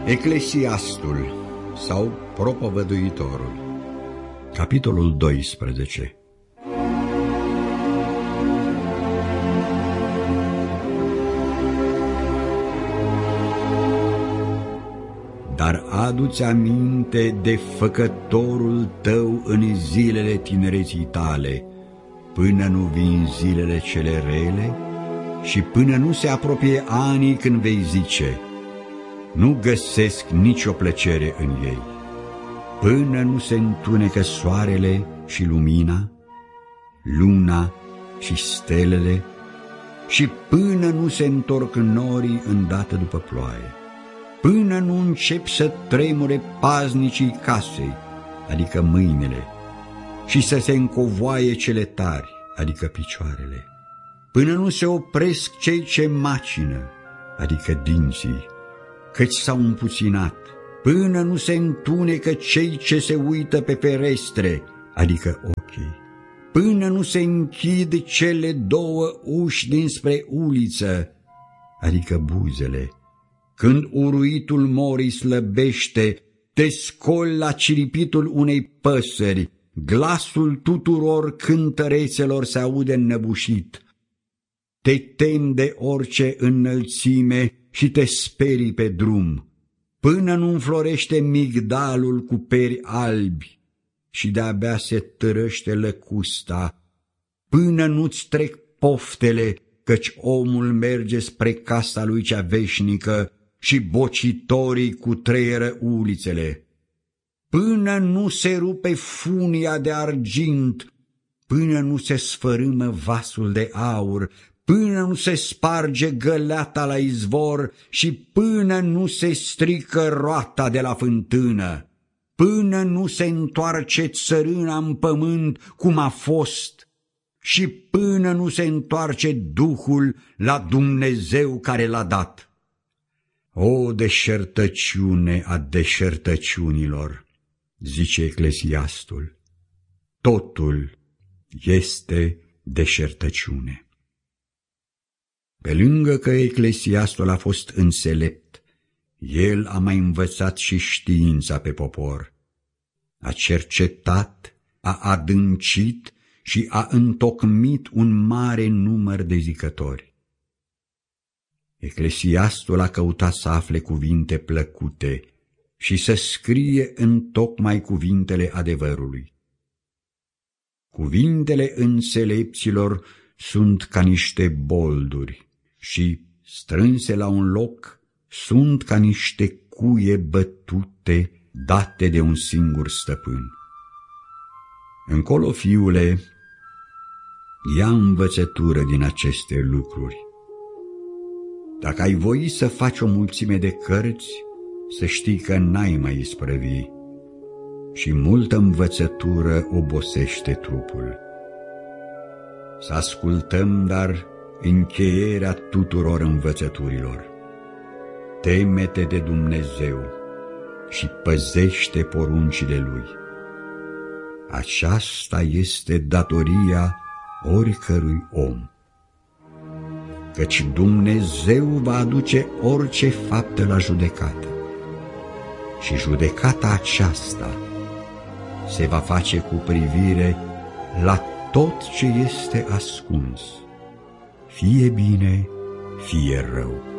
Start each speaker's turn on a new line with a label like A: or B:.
A: Eclesiastul sau Propovăduitorul, capitolul 12. Dar adu-ți aminte de făcătorul tău în zilele tinereții tale, până nu vin zilele cele rele și până nu se apropie anii când vei zice: nu găsesc nicio plăcere în ei, până nu se întunecă soarele și lumina, luna și stelele, și până nu se întorc norii îndată după ploaie, până nu încep să tremure paznicii casei, adică mâinile, și să se încovoaie cele tari, adică picioarele, până nu se opresc cei ce macină, adică dinții, căci s-au împuținat, până nu se întunecă cei ce se uită pe ferestre, adică ochii, până nu se închid cele două uși dinspre uliță, adică buzele, când uruitul morii slăbește, te scoli la ciripitul unei păsări, glasul tuturor cântărețelor se aude înnăbușit, te temi de orice înălțime și te sperii pe drum, până nu înflorește migdalul cu peri albi și de-abia se târăște lăcusta, până nu-ți trec poftele, căci omul merge spre casa lui cea veșnică și bocitorii cutreieră ulițele, până nu se rupe funia de argint, până nu se sfărâmă vasul de aur, până nu se sparge găleata la izvor și până nu se strică roata de la fântână, până nu se întoarce țărâna în pământ cum a fost și până nu se întoarce Duhul la Dumnezeu care l-a dat. O deșertăciune a deșertăciunilor, zice Eclesiastul, totul este deșertăciune. Pe lângă că Eclesiastul a fost înțelept, el a mai învățat și știința pe popor. A cercetat, a adâncit și a întocmit un mare număr de zicători. Eclesiastul a căutat să afle cuvinte plăcute și să scrie întocmai cuvintele adevărului. Cuvintele înțelepților sunt ca niște bolduri și, strânse la un loc, sunt ca niște cuie bătute date de un singur stăpân. Încolo, fiule, ia învățătură din aceste lucruri. Dacă ai voi să faci o mulțime de cărți, să știi că n-ai mai isprăvi, și multă învățătură obosește trupul. Să ascultăm, dar, încheierea tuturor învățăturilor. Teme-te de Dumnezeu și păzește poruncile Lui. Aceasta este datoria oricărui om, căci Dumnezeu va aduce orice faptă la judecată și judecata aceasta se va face cu privire la tot ce este ascuns, fie bine, fie rău.